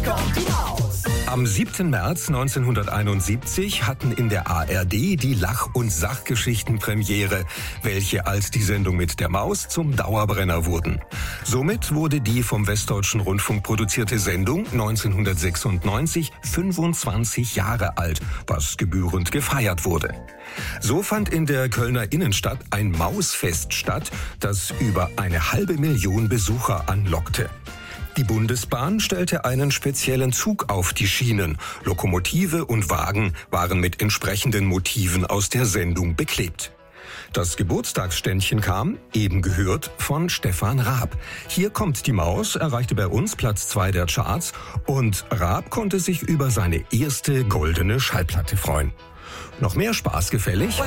kommt die Maus. Am 7. März 1971 hatten in der ARD die Lach- und Sachgeschichten Premiere, welche als die Sendung mit der Maus zum Dauerbrenner wurden. Somit wurde die vom Westdeutschen Rundfunk produzierte Sendung 1996 25 Jahre alt, was gebührend gefeiert wurde. So fand in der Kölner Innenstadt ein Mausfest statt, das über 500.000 Besucher anlockte. Die Bundesbahn stellte einen speziellen Zug auf die Schienen. Lokomotive und Wagen waren mit entsprechenden Motiven aus der Sendung beklebt. Das Geburtstagsständchen kam, eben gehört, von Stefan Raab. Hier kommt die Maus erreichte bei uns Platz 2 der Charts und Raab konnte sich über seine erste goldene Schallplatte freuen. Noch mehr Spaß gefällig?